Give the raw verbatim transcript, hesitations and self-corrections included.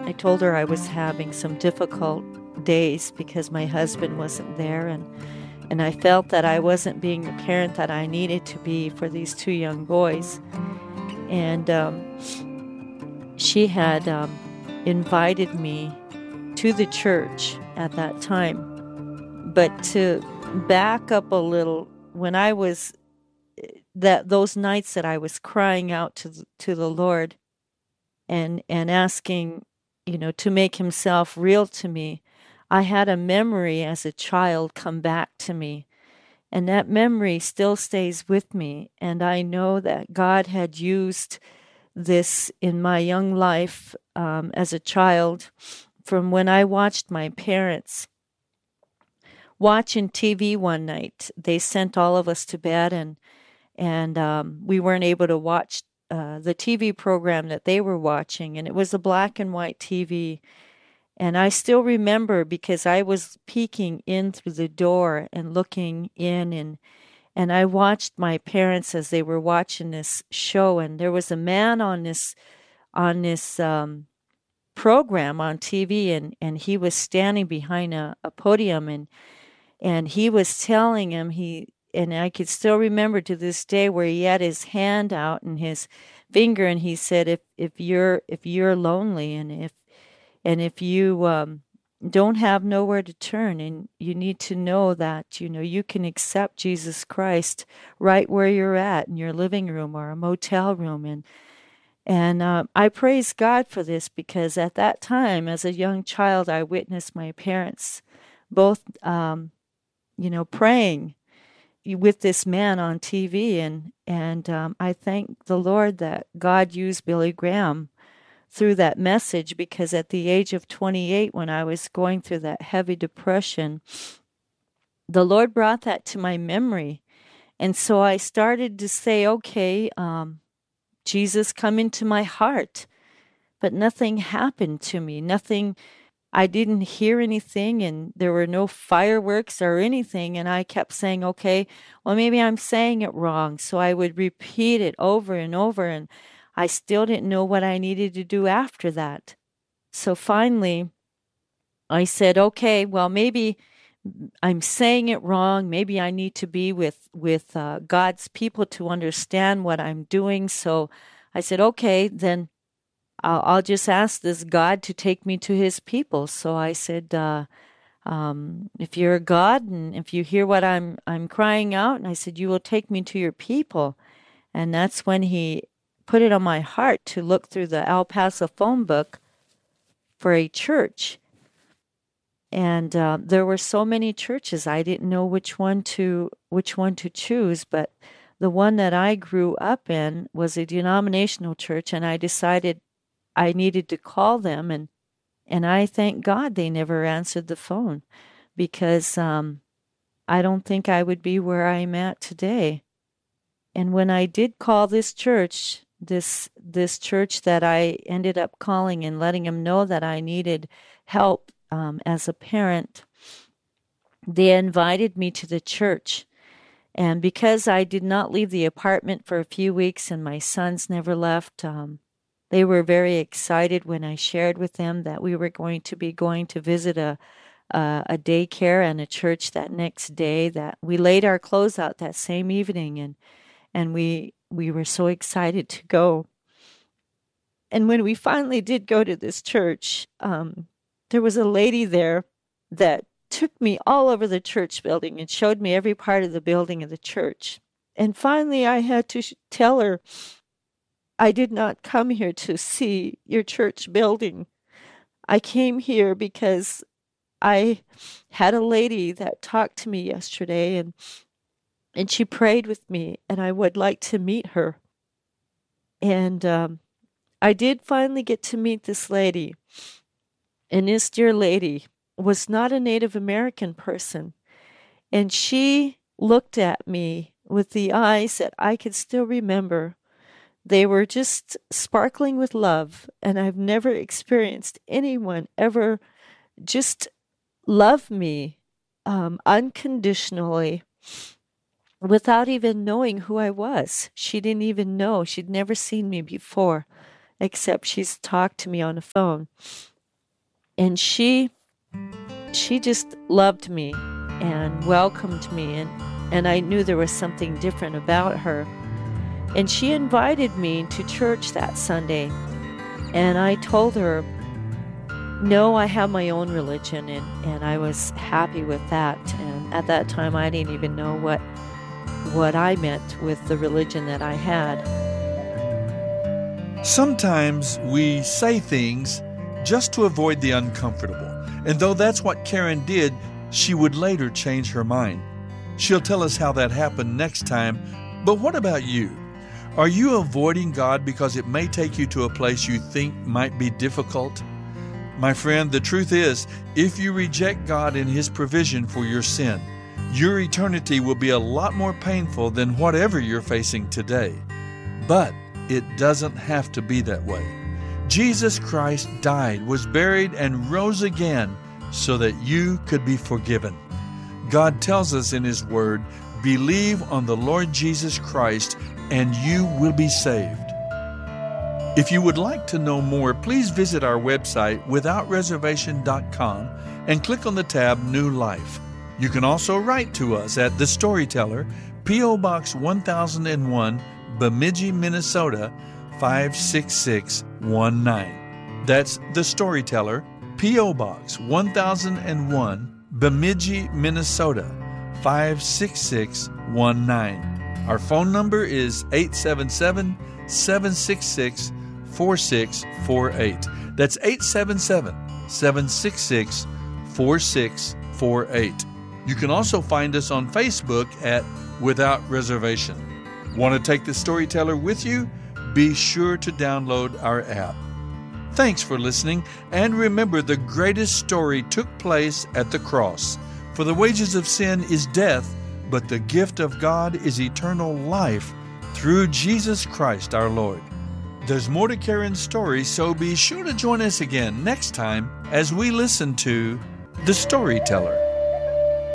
I told her I was having some difficult days because my husband wasn't there, and and I felt that I wasn't being the parent that I needed to be for these two young boys. And um, she had um, invited me to the church at that time. But to back up a little, when I was that those nights that I was crying out to to the Lord and and asking, you know, to make himself real to me, I had a memory as a child come back to me. And that memory still stays with me. And I know that God had used this in my young life um, as a child from when I watched my parents watching T V one night. They sent all of us to bed, and and um, we weren't able to watch uh, the T V program that they were watching. And it was a black and white T V. And I still remember because I was peeking in through the door and looking in, and and I watched my parents as they were watching this show, and there was a man on this on this um, program on T V, and, and he was standing behind a, a podium, and and he was telling him he and I could still remember to this day where he had his hand out and his finger, and he said, if if you're if you're lonely, and if and if you um, don't have nowhere to turn, and you need to know that, you know, you can accept Jesus Christ right where you're at in your living room or a motel room. And and uh, I praise God for this, because at that time, as a young child, I witnessed my parents both, um, you know, praying with this man on T V. And, and um, I thank the Lord that God used Billy Graham through that message, because at the age of twenty-eight, when I was going through that heavy depression, the Lord brought that to my memory. And so I started to say, okay, um, Jesus, come into my heart. But nothing happened to me. Nothing, I didn't hear anything, and there were no fireworks or anything. And I kept saying, okay, well, maybe I'm saying it wrong. So I would repeat it over and over, and I still didn't know what I needed to do after that. So finally, I said, okay, well, maybe I'm saying it wrong. Maybe I need to be with, with uh, God's people to understand what I'm doing. So I said, okay, then I'll, I'll just ask this God to take me to his people. So I said, uh, um, if you're a God, and if you hear what I'm I'm crying out, and I said, you will take me to your people. And that's when he put it on my heart to look through the El Paso phone book for a church. And uh, there were so many churches, I didn't know which one to which one to choose. But the one that I grew up in was a denominational church, and I decided I needed to call them. And and I thank God they never answered the phone, because um, I don't think I would be where I'm at today. And when I did call this church, this this church that I ended up calling and letting them know that I needed help um, as a parent, they invited me to the church. And because I did not leave the apartment for a few weeks and my sons never left, um, they were very excited when I shared with them that we were going to be going to visit a a, a daycare and a church that next day. That we laid our clothes out that same evening, and and we we were so excited to go. And when we finally did go to this church, um, there was a lady there that took me all over the church building and showed me every part of the building of the church. And finally, I had to sh- tell her, I did not come here to see your church building. I came here because I had a lady that talked to me yesterday, and and she prayed with me, and I would like to meet her. And um, I did finally get to meet this lady. And this dear lady was not a Native American person. And she looked at me with the eyes that I could still remember. They were just sparkling with love. And I've never experienced anyone ever just love me um, unconditionally without even knowing who I was. She didn't even know. She'd never seen me before, except she's talked to me on the phone. And she she just loved me and welcomed me, and, and I knew there was something different about her. And she invited me to church that Sunday. And I told her, no, I have my own religion, and, and I was happy with that. And at that time, I didn't even know what what I meant with the religion that I had. Sometimes we say things just to avoid the uncomfortable. And though that's what Karen did, she would later change her mind. She'll tell us how that happened next time. But what about you? Are you avoiding God because it may take you to a place you think might be difficult? My friend, the truth is, if you reject God and His provision for your sin, your eternity will be a lot more painful than whatever you're facing today. But it doesn't have to be that way. Jesus Christ died, was buried, and rose again so that you could be forgiven. God tells us in His Word, believe on the Lord Jesus Christ and you will be saved. If you would like to know more, please visit our website, without reservation dot com, and click on the tab New Life. You can also write to us at The Storyteller, P O. Box one thousand one, Bemidji, Minnesota, five six six one nine. That's The Storyteller, P O. Box one thousand one, Bemidji, Minnesota, five six six one nine. Our phone number is eight seven seven, seven six six, four six four eight. That's eight seven seven, seven six six, four six four eight. You can also find us on Facebook at Without Reservation. Want to take The Storyteller with you? Be sure to download our app. Thanks for listening, and remember, the greatest story took place at the cross. For the wages of sin is death, but the gift of God is eternal life through Jesus Christ our Lord. There's more to Karen's story, so be sure to join us again next time as we listen to The Storyteller.